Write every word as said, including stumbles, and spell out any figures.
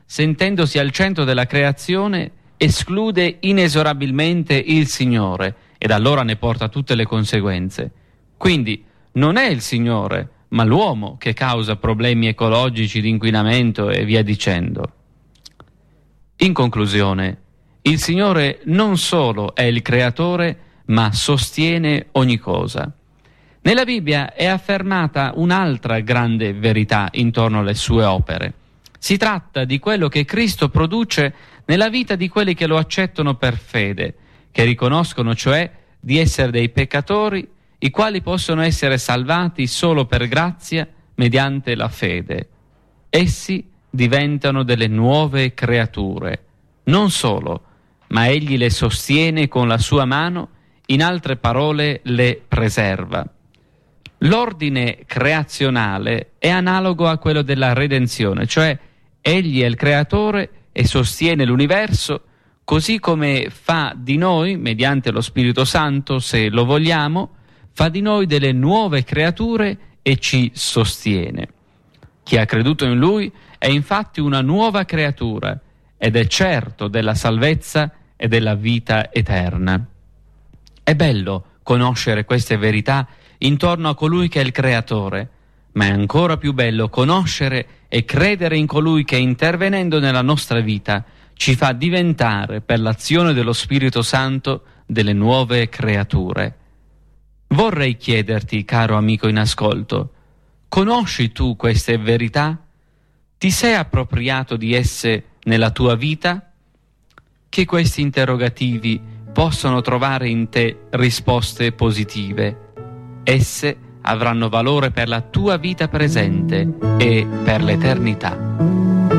sentendosi al centro della creazione, esclude inesorabilmente il Signore ed allora ne porta tutte le conseguenze. Quindi non è il Signore, ma l'uomo che causa problemi ecologici di inquinamento e via dicendo. In conclusione, il Signore non solo è il creatore, ma sostiene ogni cosa. Nella Bibbia è affermata un'altra grande verità intorno alle sue opere. Si tratta di quello che Cristo produce nella vita di quelli che lo accettano per fede, che riconoscono cioè di essere dei peccatori, i quali possono essere salvati solo per grazia mediante la fede. Essi diventano delle nuove creature. Non solo, ma egli le sostiene con la sua mano, in altre parole le preserva. L'ordine creazionale è analogo a quello della redenzione, cioè egli è il creatore e sostiene l'universo, così come fa di noi, mediante lo Spirito Santo, se lo vogliamo, fa di noi delle nuove creature e ci sostiene. Chi ha creduto in Lui è infatti una nuova creatura ed è certo della salvezza e della vita eterna. È bello conoscere queste verità intorno a colui che è il creatore, ma è ancora più bello conoscere e credere in colui che, intervenendo nella nostra vita, ci fa diventare, per l'azione dello Spirito Santo, delle nuove creature. Vorrei chiederti, caro amico in ascolto, conosci tu queste verità? Ti sei appropriato di esse nella tua vita? Che questi interrogativi possono trovare in te risposte positive. Esse avranno valore per la tua vita presente e per l'eternità.